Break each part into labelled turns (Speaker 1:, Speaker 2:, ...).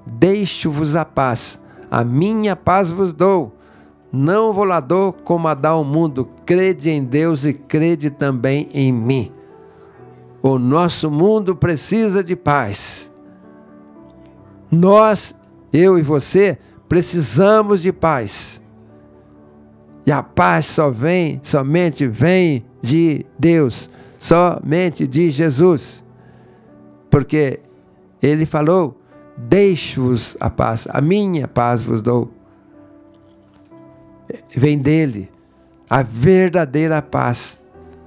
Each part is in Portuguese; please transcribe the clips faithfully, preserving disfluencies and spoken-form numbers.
Speaker 1: deixo-vos a paz, a minha paz vos dou. Não vou lá dou como a dá o mundo. Crede em Deus e crede também em mim. O nosso mundo precisa de paz. Nós, eu e você, precisamos de paz. E a paz só vem, somente vem de Deus, somente de Jesus. Porque Ele falou, deixo-vos a paz, a minha paz vos dou. Vem dele, a verdadeira paz.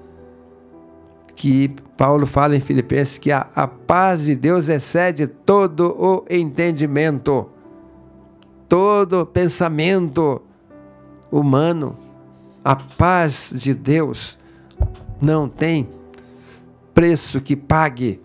Speaker 1: Que Paulo fala em Filipenses que a, a paz de Deus excede todo o entendimento, todo pensamento humano. A paz de Deus não tem preço que pague.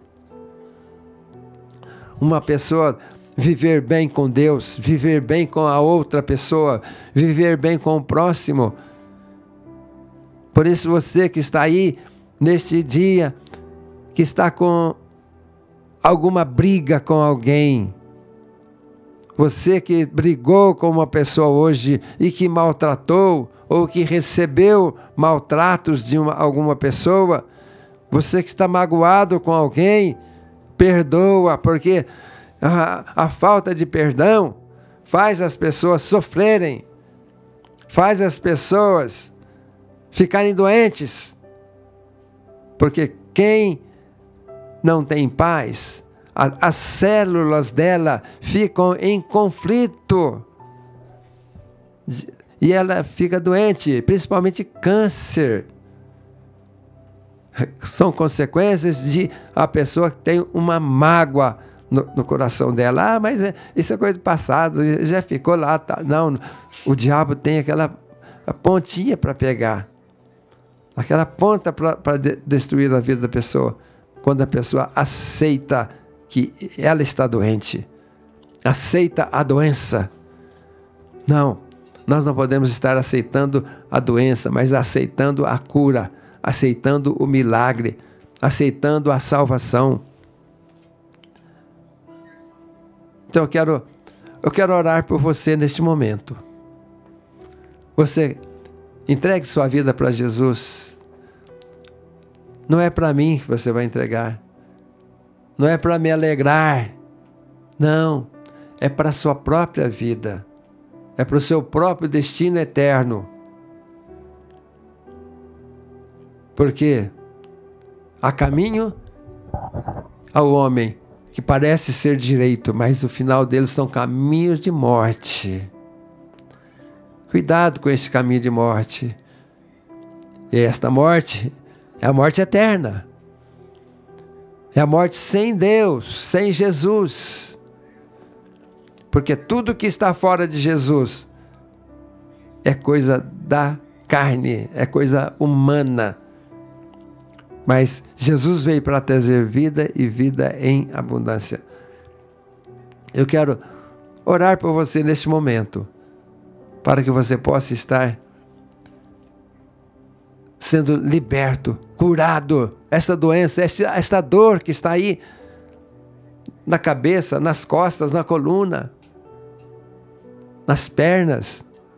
Speaker 1: Uma pessoa viver bem com Deus, viver bem com a outra pessoa, viver bem com o próximo. Por isso você que está aí neste dia, que está com alguma briga com alguém, você que brigou com uma pessoa hoje e que maltratou, ou que recebeu maltratos de uma, alguma pessoa, você que está magoado com alguém, perdoa, porque a, a falta de perdão faz as pessoas sofrerem, faz as pessoas ficarem doentes, porque quem não tem paz, a, as células dela ficam em conflito e ela fica doente, principalmente câncer. São consequências de a pessoa que tem uma mágoa no, no coração dela. Ah, mas é, isso é coisa do passado, já ficou lá. Tá. Não, o diabo tem aquela pontinha para pegar, aquela ponta para de, destruir a vida da pessoa, quando a pessoa aceita que ela está doente, aceita a doença. Não, nós não podemos estar aceitando a doença, mas aceitando a cura, aceitando o milagre, aceitando a salvação. Então eu quero, eu quero orar por você neste momento. Você entregue sua vida para Jesus. Não é para mim que você vai entregar. Não é para me alegrar. Não, é para a sua própria vida. É para o seu próprio destino eterno. Porque há caminho ao homem que parece ser direito, mas o final deles são caminhos de morte. Cuidado com esse caminho de morte. E esta morte é a morte eterna. É a morte sem Deus, sem Jesus. Porque tudo que está fora de Jesus é coisa da carne, é coisa humana. Mas Jesus veio para trazer vida e vida em abundância. Eu quero orar por você neste momento, para que você possa estar sendo liberto, curado, essa doença, esta, esta dor que está aí na cabeça, nas costas, na coluna, nas pernas.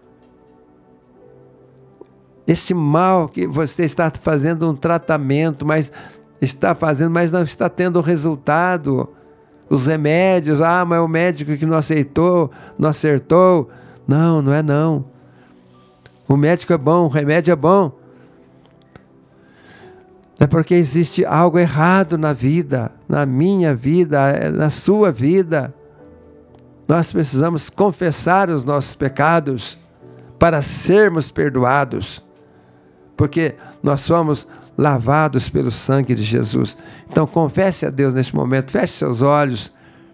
Speaker 1: Este mal que você está fazendo um tratamento, mas está fazendo, mas não está tendo resultado. Os remédios, ah, mas o médico que não aceitou, não acertou. Não, não é não. O médico é bom, o remédio é bom. É porque existe algo errado na vida, na minha vida, na sua vida. Nós precisamos confessar os nossos pecados para sermos perdoados. Porque nós somos lavados pelo sangue de Jesus. Então confesse a Deus neste momento, feche seus olhos,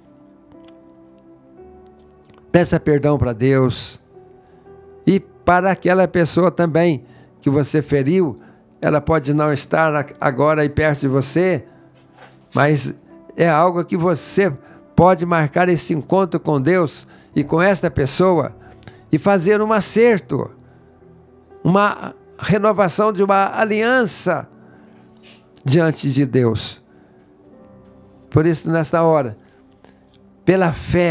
Speaker 1: peça perdão para Deus, e para aquela pessoa também que você feriu, ela pode não estar agora aí perto de você, mas é algo que você pode marcar esse encontro com Deus e com esta pessoa e fazer um acerto, uma renovação de uma aliança diante de Deus. Por isso, nesta hora, pela fé,